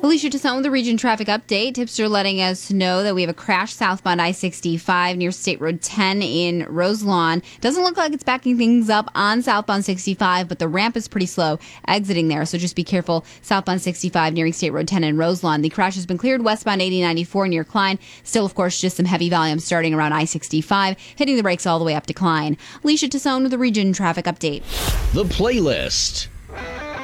Alicia Tassone with the Region Traffic Update. Tips are letting us know that we have a crash southbound I-65 near State Road 10 in Roselawn. Doesn't look like it's backing things up on southbound 65, but the ramp is pretty slow exiting there, so just be careful southbound 65 nearing State Road 10 in Roselawn. The crash has been cleared westbound 8094 near Klein. Still, of course, just some heavy volume starting around I-65, hitting the brakes all the way up to Klein. Alicia Tassone with the Region Traffic Update. The Playlist.